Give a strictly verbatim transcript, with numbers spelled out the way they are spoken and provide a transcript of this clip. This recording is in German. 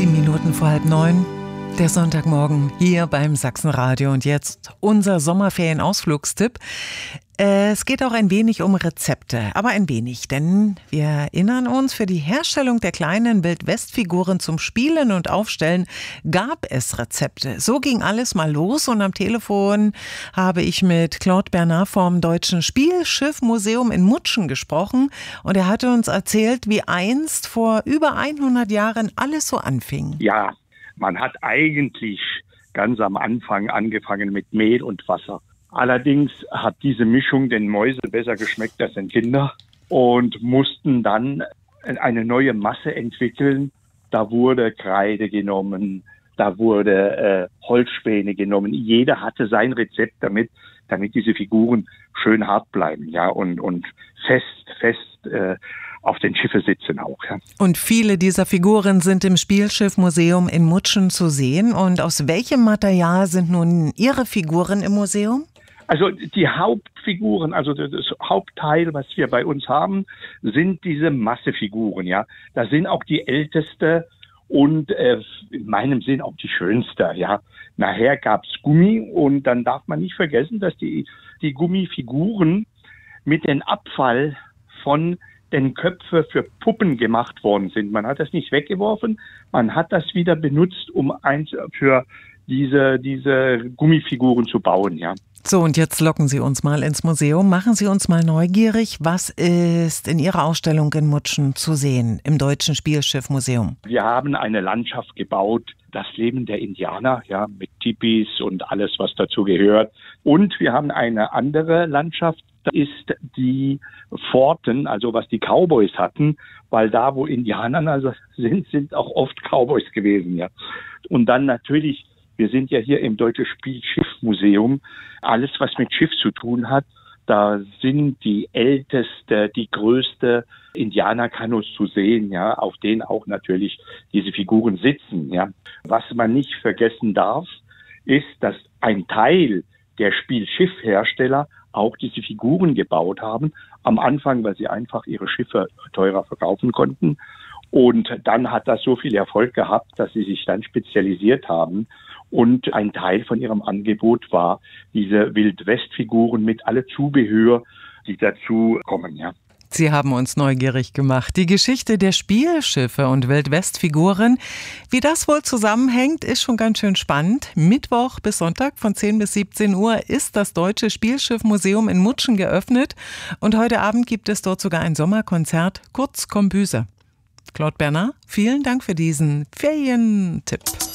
Sieben Minuten vor halb neun, der Sonntagmorgen hier beim Sachsenradio. Und jetzt unser Sommerferien-Ausflugstipp. Es geht auch ein wenig um Rezepte, aber ein wenig, denn wir erinnern uns, für die Herstellung der kleinen Wild-West-Figuren zum Spielen und Aufstellen gab es Rezepte. So ging alles mal los und am Telefon habe ich mit Claude Bernard vom Deutschen Spielschiffmuseum in Mutschen gesprochen und er hatte uns erzählt, wie einst vor über hundert Jahren alles so anfing. Ja, man hat eigentlich ganz am Anfang angefangen mit Mehl und Wasser. Allerdings hat diese Mischung den Mäusen besser geschmeckt als den Kindern und mussten dann eine neue Masse entwickeln. Da wurde Kreide genommen, da wurde äh, Holzspäne genommen. Jeder hatte sein Rezept damit, damit diese Figuren schön hart bleiben, ja, und, und fest, fest äh, auf den Schiffen sitzen auch. Ja. Und viele dieser Figuren sind im Spielschiffmuseum in Mutschen zu sehen. Und aus welchem Material sind nun Ihre Figuren im Museum? Also die Hauptfiguren, also das Hauptteil, was wir bei uns haben, sind diese Massefiguren, ja. Da sind auch die älteste und äh, in meinem Sinn auch die schönste, ja. Nachher gab's Gummi und dann darf man nicht vergessen, dass die, die Gummifiguren mit dem Abfall von den Köpfen für Puppen gemacht worden sind. Man hat das nicht weggeworfen, man hat das wieder benutzt, um eins für diese, diese Gummifiguren zu bauen, ja. So, und jetzt locken Sie uns mal ins Museum. Machen Sie uns mal neugierig. Was ist in Ihrer Ausstellung in Mutschen zu sehen im Deutschen Spielschiffmuseum? Wir haben eine Landschaft gebaut, das Leben der Indianer, ja, mit Tipis und alles, was dazu gehört. Und wir haben eine andere Landschaft, das ist die Forten, also was die Cowboys hatten, weil da, wo Indianer also sind, sind auch oft Cowboys gewesen, ja. Und dann natürlich, wir sind ja hier im Deutschen Spielschiffmuseum. Alles, was mit Schiff zu tun hat, da sind die älteste, die größte Indianerkanus zu sehen, ja, auf denen auch natürlich diese Figuren sitzen, ja. Was man nicht vergessen darf, ist, dass ein Teil der Spielschiffhersteller auch diese Figuren gebaut haben. Am Anfang, weil sie einfach ihre Schiffe teurer verkaufen konnten. Und dann hat das so viel Erfolg gehabt, dass sie sich dann spezialisiert haben. Und ein Teil von ihrem Angebot war diese Wild-West-Figuren mit alle Zubehör, die dazu kommen, ja. Sie haben uns neugierig gemacht. Die Geschichte der Spielschiffe und Wild-West-Figuren. Wie das wohl zusammenhängt, ist schon ganz schön spannend. Mittwoch bis Sonntag von zehn bis siebzehn Uhr ist das Deutsche Spielschiffmuseum in Mutschen geöffnet. Und heute Abend gibt es dort sogar ein Sommerkonzert, kurz Kombüse. Claude Bernard, vielen Dank für diesen Ferientipp.